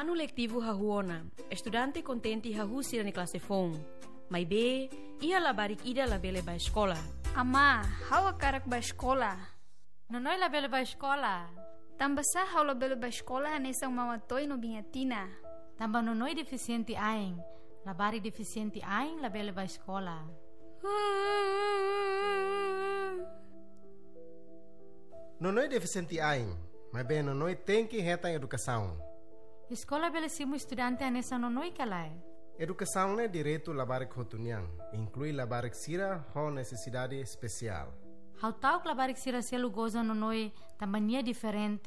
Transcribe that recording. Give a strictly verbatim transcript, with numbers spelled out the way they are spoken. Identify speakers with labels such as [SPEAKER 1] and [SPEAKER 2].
[SPEAKER 1] Ano letivo hahuona, estudante contente hahusi na classe fon. Mai be, ia labarik ida labele ba escola.
[SPEAKER 2] Ama, hawa karak ba escola.
[SPEAKER 3] Nonoi labele ba escola.
[SPEAKER 2] Tambasa hawa labele ba escola nesang mamatoy no bingatina.
[SPEAKER 3] Tamba nonoi deficiente aing, labari deficiente aing labele ba escola.
[SPEAKER 4] Nonoi deficiente aing, mas bem nonoi tem que reta em educação.
[SPEAKER 3] Escola bele simu estudante anessa nonoi kalai.
[SPEAKER 4] Educação é direito labarik hotuniang, inclui labarik sira ho necessidade especial.
[SPEAKER 3] How tau labarik sira selu goza nonoi tambania diferente.